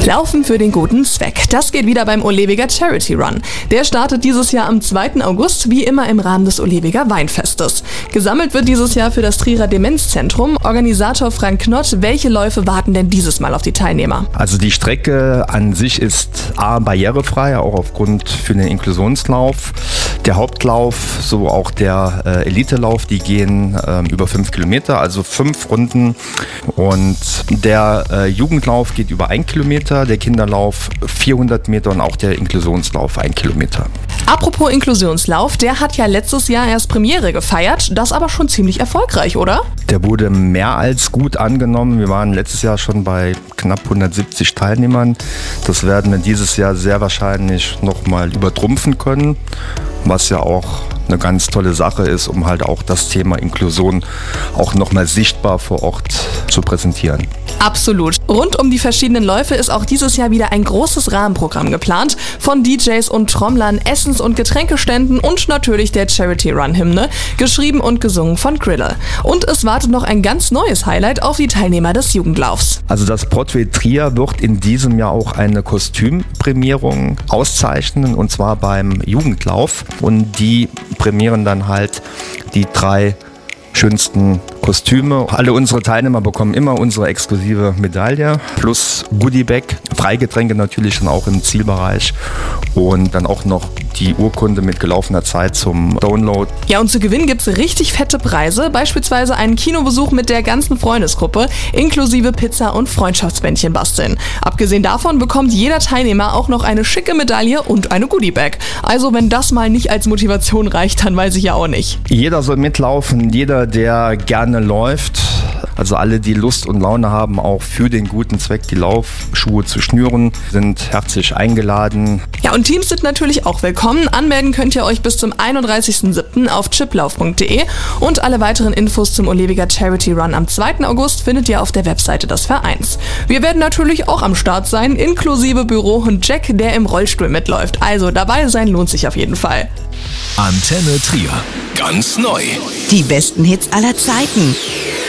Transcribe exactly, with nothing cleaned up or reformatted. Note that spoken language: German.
Laufen für den guten Zweck. Das geht wieder beim Olewiger Charity Run. Der startet dieses Jahr am zweiten August, wie immer im Rahmen des Olewiger Weinfestes. Gesammelt wird dieses Jahr für das Trierer Demenzzentrum. Organisator Frank Knott, welche Läufe warten denn dieses Mal auf die Teilnehmer? Also die Strecke an sich ist A, barrierefrei, auch aufgrund für den Inklusionslauf. Der Hauptlauf, so auch der äh, Elitelauf, die gehen äh, über fünf Kilometer, also fünf Runden. Und der äh, Jugendlauf geht über ein Kilometer, der Kinderlauf vierhundert Meter und auch der Inklusionslauf ein Kilometer. Apropos Inklusionslauf, der hat ja letztes Jahr erst Premiere gefeiert, das aber schon ziemlich erfolgreich, oder? Der wurde mehr als gut angenommen. Wir waren letztes Jahr schon bei knapp hundertsiebzig Teilnehmern. Das werden wir dieses Jahr sehr wahrscheinlich nochmal übertrumpfen können, was ja auch eine ganz tolle Sache ist, um halt auch das Thema Inklusion auch nochmal sichtbar vor Ort zu präsentieren. Absolut. Rund um die verschiedenen Läufe ist auch dieses Jahr wieder ein großes Rahmenprogramm geplant. Von D Js und Trommlern, Essens- und Getränkeständen und natürlich der Charity-Run-Hymne, geschrieben und gesungen von Grille. Und es wartet noch ein ganz neues Highlight auf die Teilnehmer des Jugendlaufs. Also das Broadway Trier wird in diesem Jahr auch eine Kostümprämierung auszeichnen, und zwar beim Jugendlauf. Und die prämieren dann halt die drei schönsten Kostüme. Alle unsere Teilnehmer bekommen immer unsere exklusive Medaille plus Goodiebag, Freigetränke natürlich schon auch im Zielbereich und dann auch noch die Urkunde mit gelaufener Zeit zum Download. Ja, und zu gewinnen gibt's richtig fette Preise, beispielsweise einen Kinobesuch mit der ganzen Freundesgruppe, inklusive Pizza und Freundschaftsbändchen basteln. Abgesehen davon bekommt jeder Teilnehmer auch noch eine schicke Medaille und eine Goodiebag. Also wenn das mal nicht als Motivation reicht, dann weiß ich ja auch nicht. Jeder soll mitlaufen, jeder, der gerne läuft. Also alle, die Lust und Laune haben, auch für den guten Zweck die Laufschuhe zu schnüren, sind herzlich eingeladen. Ja, und Teams sind natürlich auch willkommen. Anmelden könnt ihr euch bis zum einunddreißigsten siebten auf chiplauf punkt de und alle weiteren Infos zum Olewiger Charity Run am zweiten August findet ihr auf der Webseite des Vereins. Wir werden natürlich auch am Start sein, inklusive Bürohund Jack, der im Rollstuhl mitläuft. Also dabei sein lohnt sich auf jeden Fall. Antenne Trier. Ganz neu. Die besten Hits aller Zeiten.